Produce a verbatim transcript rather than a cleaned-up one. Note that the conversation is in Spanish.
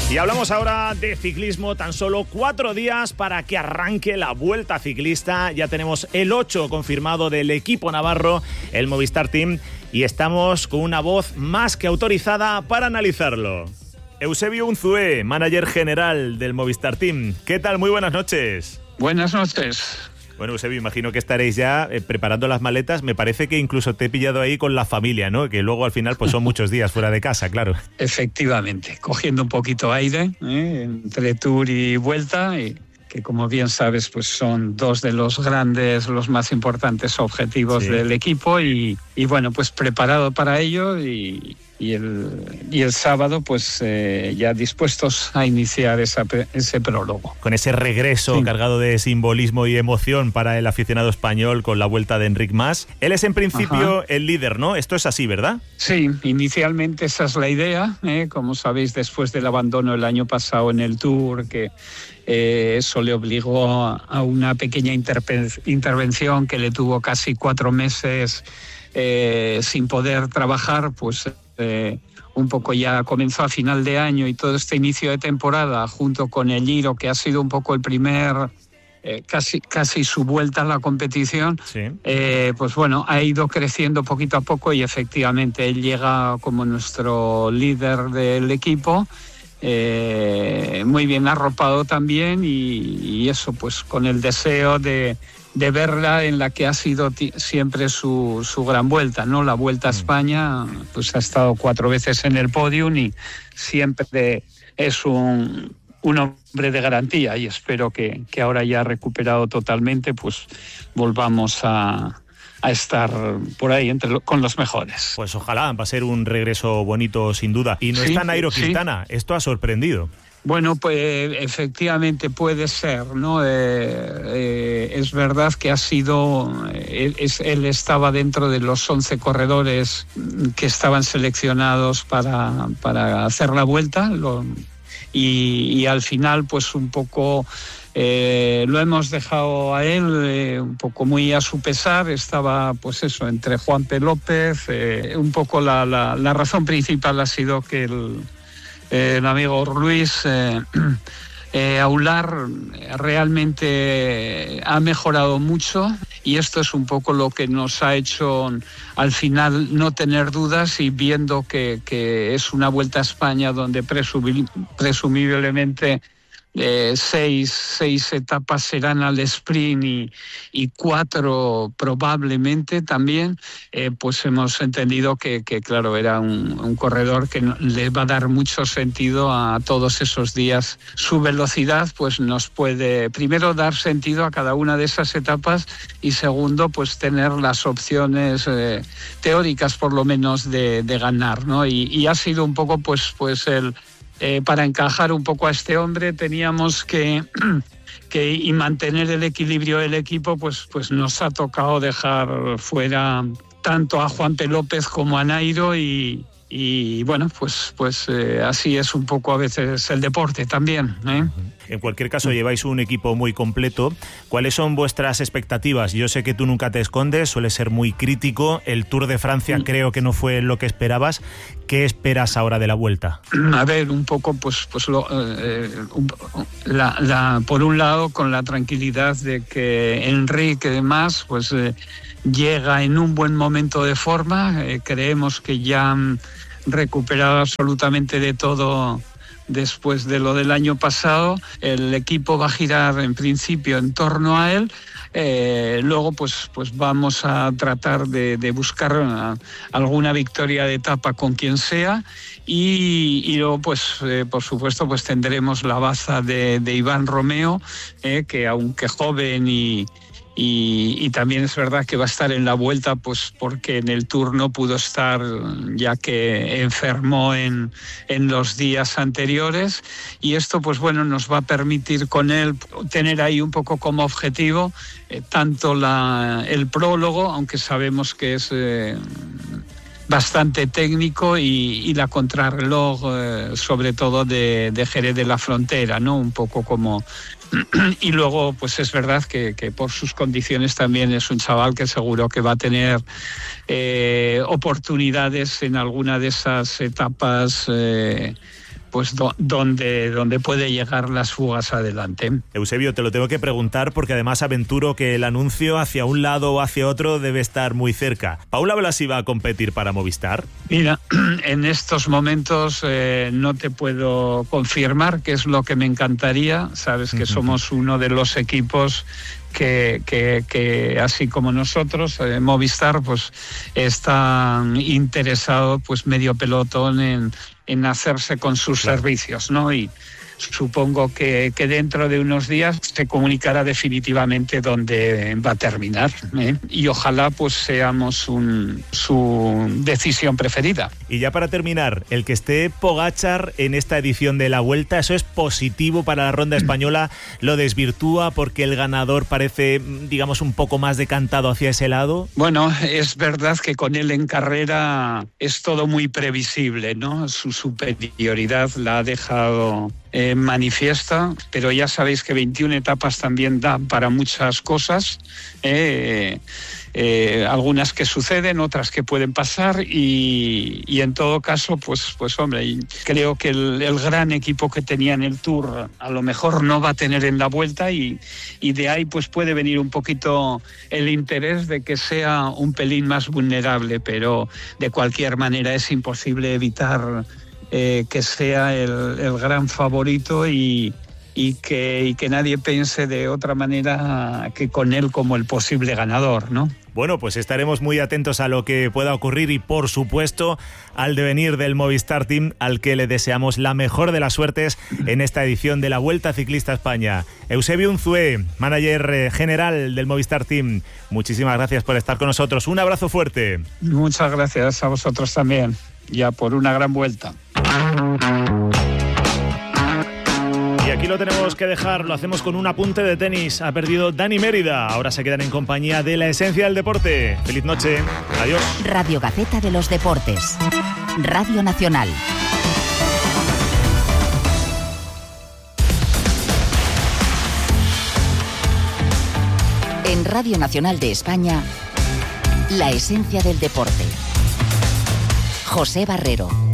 Y hablamos ahora de ciclismo, tan solo cuatro días para que arranque la Vuelta Ciclista. Ya tenemos el ocho confirmado del equipo navarro, el Movistar Team, y estamos con una voz más que autorizada para analizarlo. Eusebio Unzué, manager general del Movistar Team. ¿Qué tal? Muy buenas noches. Buenas noches. Bueno, Eusebio, imagino que estaréis ya eh, preparando las maletas. Me parece que incluso te he pillado ahí con la familia, ¿no? Que luego al final pues son muchos días fuera de casa, claro. Efectivamente, cogiendo un poquito aire, ¿eh? entre tour y vuelta, y que como bien sabes pues son dos de los grandes, los más importantes objetivos sí. del equipo y, y bueno, pues preparado para ello y, y, el, y el sábado pues eh, ya dispuestos a iniciar esa, ese prólogo. Con ese regreso sí. cargado de simbolismo y emoción para el aficionado español con la vuelta de Enric Mas. Él es en principio Ajá. el líder, ¿no? Esto es así, ¿verdad? Sí, inicialmente esa es la idea, ¿eh? Como sabéis, después del abandono el año pasado en el Tour, que Eh, eso le obligó a una pequeña interpe- intervención que le tuvo casi cuatro meses eh, sin poder trabajar, pues eh, un poco ya comenzó a final de año y todo este inicio de temporada junto con el Giro, que ha sido un poco el primer, eh, casi, casi su vuelta a la competición, sí. eh, pues bueno, ha ido creciendo poquito a poco y efectivamente él llega como nuestro líder del equipo. Eh, muy bien arropado también y, y eso pues con el deseo de, de verla en la que ha sido t- siempre su, su gran vuelta, ¿no? La Vuelta a España pues ha estado cuatro veces en el podium y siempre es un, un hombre de garantía y espero que, que ahora ya recuperado totalmente pues volvamos a a estar por ahí entre lo, con los mejores. Pues ojalá, va a ser un regreso bonito sin duda. Y no sí, está Nairo sí. Quintana, esto ha sorprendido. Bueno, pues efectivamente puede ser, ¿no? Eh, eh, es verdad que ha sido, eh, es, él estaba dentro de los once corredores que estaban seleccionados para, para hacer la vuelta lo, y, y al final pues un poco... Eh, lo hemos dejado a él eh, un poco muy a su pesar, estaba pues eso, entre Juanpe López, eh, un poco la, la, la razón principal ha sido que el, eh, el amigo Luis eh, eh, Aular realmente ha mejorado mucho y esto es un poco lo que nos ha hecho al final no tener dudas y viendo que, que es una Vuelta a España donde presumib- presumiblemente Eh, seis, seis etapas serán al sprint y, y cuatro probablemente también, eh, pues hemos entendido que, que claro, era un, un corredor que le va a dar mucho sentido a todos esos días. Su velocidad pues nos puede, primero, dar sentido a cada una de esas etapas y segundo, pues tener las opciones eh, teóricas por lo menos de, de ganar, ¿no? Y, y ha sido un poco pues, pues el... Eh, para encajar un poco a este hombre teníamos que, que y mantener el equilibrio del equipo, pues, pues nos ha tocado dejar fuera tanto a Juanpe López como a Nairo y, y bueno, pues, pues eh, así es un poco a veces el deporte también, ¿eh? En cualquier caso, lleváis un equipo muy completo. ¿Cuáles son vuestras expectativas? Yo sé que tú nunca te escondes, sueles ser muy crítico. El Tour de Francia creo que no fue lo que esperabas. ¿Qué esperas ahora de la Vuelta? A ver, un poco, pues, pues lo, eh, la, la, por un lado, con la tranquilidad de que Enric, además, pues eh, llega en un buen momento de forma. Eh, creemos que ya han recuperado absolutamente de todo después de lo del año pasado. El equipo va a girar en principio en torno a él. Eh, luego pues, pues vamos a tratar de, de buscar una, alguna victoria de etapa con quien sea y, y luego pues eh, por supuesto pues tendremos la baza de, de Iván Romeo, eh, que aunque joven y Y, y también es verdad que va a estar en la Vuelta pues porque en el Tour no pudo estar ya que enfermó en, en los días anteriores y esto pues bueno nos va a permitir con él tener ahí un poco como objetivo eh, tanto la, el prólogo, aunque sabemos que es eh, bastante técnico y, y la contrarreloj eh, sobre todo de, de Jerez de la Frontera, ¿no? Un poco como... Y luego pues es verdad que, que por sus condiciones también es un chaval que seguro que va a tener eh, oportunidades en alguna de esas etapas eh, pues do, donde, donde puede llegar las fugas adelante. Eusebio, te lo tengo que preguntar porque además aventuro que el anuncio hacia un lado o hacia otro debe estar muy cerca. ¿Paula Blasi va a competir para Movistar? Mira, en estos momentos eh, no te puedo confirmar qué es lo que me encantaría. Sabes que uh-huh. somos uno de los equipos Que, que, que así como nosotros, eh, Movistar, pues está interesado, pues medio pelotón en, en hacerse con sus claro. servicios, ¿no? Y supongo que, que dentro de unos días se comunicará definitivamente dónde va a terminar, ¿eh? Y ojalá pues seamos un, su decisión preferida. Y ya para terminar, el que esté Pogačar en esta edición de la Vuelta, ¿eso es positivo para la ronda española? ¿Lo desvirtúa porque el ganador parece, digamos, un poco más decantado hacia ese lado? Bueno, es verdad que con él en carrera es todo muy previsible, ¿no? Su superioridad la ha dejado eh, manifiesta, pero ya sabéis que veintiuna etapas también dan para muchas cosas, eh, eh, algunas que suceden, otras que pueden pasar y, y en todo caso, pues, pues hombre, creo que el, el gran equipo que tenía en el Tour a lo mejor no va a tener en la Vuelta y, y de ahí pues puede venir un poquito el interés de que sea un pelín más vulnerable, pero de cualquier manera es imposible evitar Eh, que sea el, el gran favorito y, y, que, y que nadie piense de otra manera que con él como el posible ganador, ¿no? Bueno, pues estaremos muy atentos a lo que pueda ocurrir y, por supuesto, al devenir del Movistar Team, al que le deseamos la mejor de las suertes en esta edición de la Vuelta Ciclista España. Eusebio Unzué, manager general del Movistar Team, muchísimas gracias por estar con nosotros. Un abrazo fuerte. Muchas gracias a vosotros también. Ya por una gran vuelta. Y aquí lo tenemos que dejar, lo hacemos con un apunte de tenis. Ha perdido Dani Mérida, ahora se quedan en compañía de la esencia del deporte. Feliz noche, adiós. Radio Gaceta de los Deportes, Radio Nacional. En Radio Nacional de España, la esencia del deporte. José Barrero.